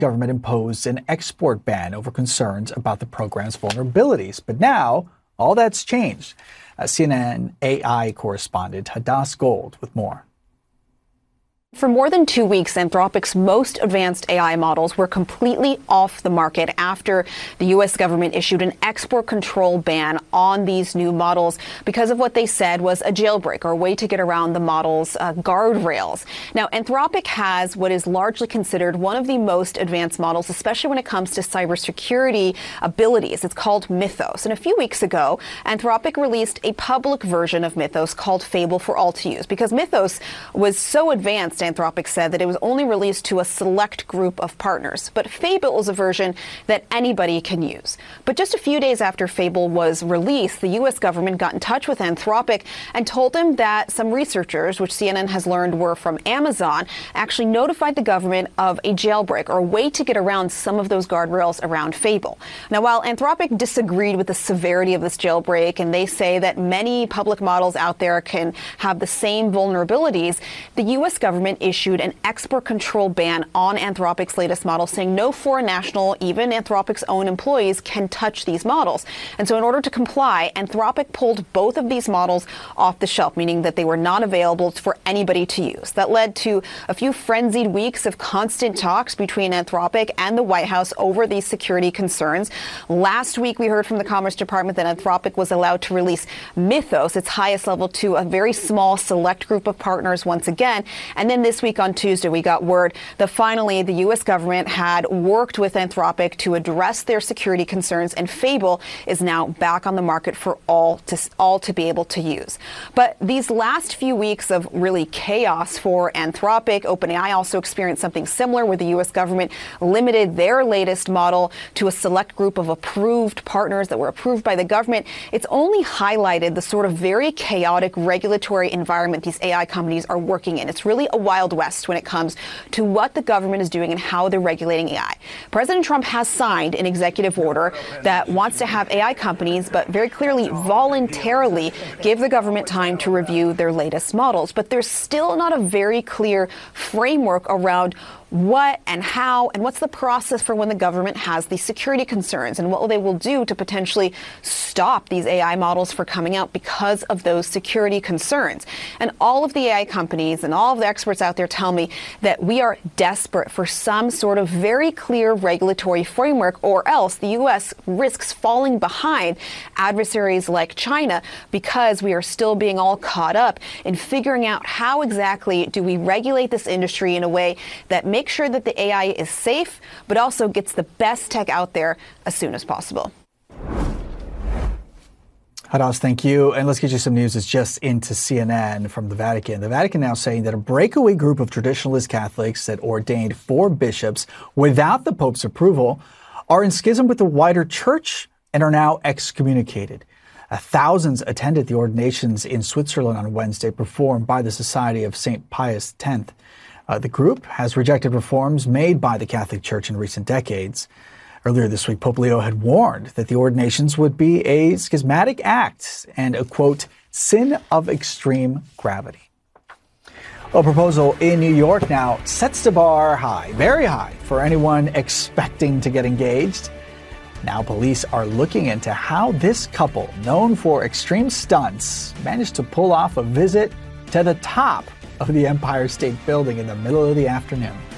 government imposed an export ban over concerns about the program's vulnerabilities. But now, all that's changed. CNN AI correspondent Hadas Gold with more. For more than 2 weeks, Anthropic's most advanced AI models were completely off the market after the U.S. government issued an export control ban on these new models because of what they said was a jailbreak or a way to get around the model's guardrails. Now, Anthropic has what is largely considered one of the most advanced models, especially when it comes to cybersecurity abilities. It's called Mythos. And a few weeks ago, Anthropic released a public version of Mythos called Fable for all to use because Mythos was so advanced, Anthropic said, that it was only released to a select group of partners. But Fable is a version that anybody can use. But just a few days after Fable was released, the U.S. government got in touch with Anthropic and told them that some researchers, which CNN has learned were from Amazon, actually notified the government of a jailbreak or a way to get around some of those guardrails around Fable. Now, while Anthropic disagreed with the severity of this jailbreak, and they say that many public models out there can have the same vulnerabilities, the U.S. government issued an export control ban on Anthropic's latest model, saying no foreign national, even Anthropic's own employees, can touch these models. And so in order to comply, Anthropic pulled both of these models off the shelf, meaning that they were not available for anybody to use. That led to a few frenzied weeks of constant talks between Anthropic and the White House over these security concerns. Last week, we heard from the Commerce Department that Anthropic was allowed to release Mythos, its highest level, to a very small select group of partners once again. And then this week on Tuesday, we got word that finally the U.S. government had worked with Anthropic to address their security concerns, and Fable is now back on the market for all to be able to use. But these last few weeks of really chaos for Anthropic, OpenAI also experienced something similar where the U.S. government limited their latest model to a select group of approved partners that were approved by the government. It's only highlighted the sort of very chaotic regulatory environment these AI companies are working in. It's really a Wild West when it comes to what the government is doing and how they're regulating AI. President Trump has signed an executive order that wants to have AI companies, but very clearly voluntarily give the government time to review their latest models. But there's still not a very clear framework around what and how and what's the process for when the government has these security concerns and what they will do to potentially stop these AI models from coming out because of those security concerns. And all of the AI companies and all of the experts out there tell me that we are desperate for some sort of very clear regulatory framework, or else the U.S. risks falling behind adversaries like China because we are still being all caught up in figuring out how exactly do we regulate this industry in a way that makes sure that the AI is safe, but also gets the best tech out there as soon as possible. Hadas, thank you. And let's get you some news that's just into CNN from the Vatican. The Vatican now saying that a breakaway group of traditionalist Catholics that ordained 4 bishops without the Pope's approval are in schism with the wider church and are now excommunicated. Thousands attended the ordinations in Switzerland on Wednesday performed by the Society of St. Pius X. The group has rejected reforms made by the Catholic Church in recent decades. Earlier this week, Pope Leo had warned that the ordinations would be a schismatic act and a, quote, sin of extreme gravity. A proposal in New York now sets the bar high, very high, for anyone expecting to get engaged. Now police are looking into how this couple, known for extreme stunts, managed to pull off a visit to the top of the Empire State Building in the middle of the afternoon.